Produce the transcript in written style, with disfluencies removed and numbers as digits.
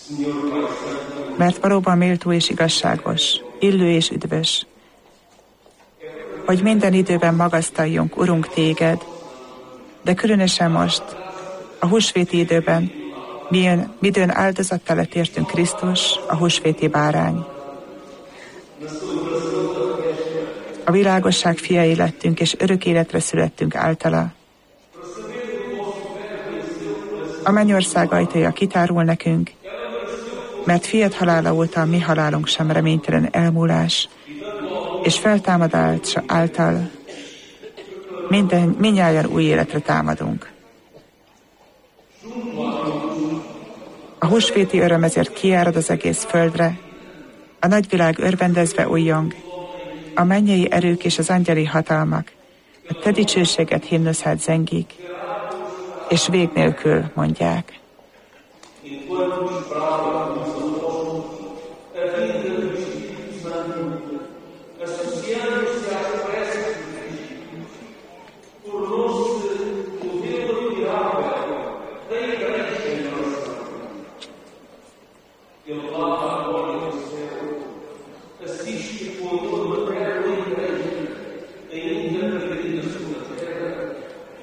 Mert valóban méltó és igazságos, illő és üdvös, hogy minden időben magasztaljunk, Urunk, téged, de különösen most, a húsvéti időben, midőn áldozattal lett értünk Krisztus, a húsvéti bárány. A világosság fiai lettünk, és örök életre születtünk általa. A mennyország ajtaja kitárul nekünk, mert fiat halála óta a mi halálunk sem reménytelen elmúlás, és feltámadás által mindnyájan új életre támadunk. A húsvéti öröm ezért kiárad az egész földre, a nagyvilág örvendezve újjong, a mennyei erők és az angyali hatalmak, a te dicsőséget himnuszát zengik, és vég nélkül mondják.